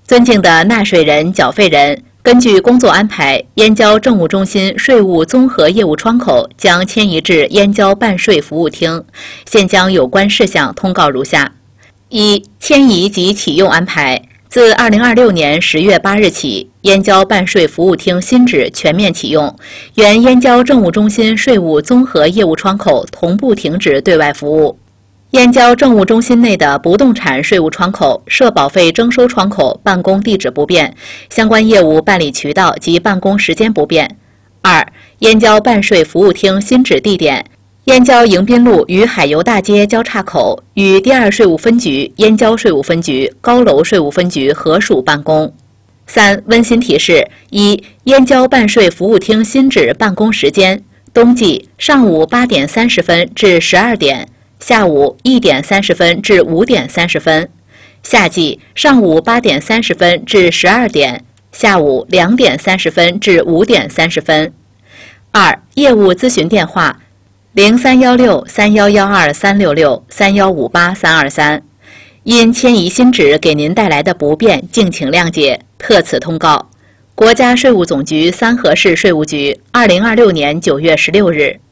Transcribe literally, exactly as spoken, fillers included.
尊敬的纳税人、缴费人，根据工作安排，燕郊政务中心税务综合业务窗口将迁移至燕郊办税服务厅。现将有关事项通告如下：一、迁移及启用安排。自二零二六年十月八日起，燕郊办税服务厅新址全面启用，原燕郊政务中心税务综合业务窗口同步停止对外服务。燕郊政务中心内的不动产税务窗口、社保费征收窗口办公地址不变，相关业务办理渠道及办公时间不变。二、燕郊办税服务厅新址地点：燕郊迎宾路与海油大街交叉口，与第二税务分局、燕郊税务分局、高楼税务分局合署办公。三、温馨提示：一、燕郊办税服务厅新址办公时间：冬季上午八点三十分至十二点，下午一点三十分至五点三十分；夏季上午八点三十分至十二点，下午两点三十分至五点三十分。二、业务咨询电话：零三幺六三幺幺二三六六三幺五八三二三。因迁移新址给您带来的不便，敬请谅解，特此通告。国家税务总局三河市税务局，二零二六年九月十六日。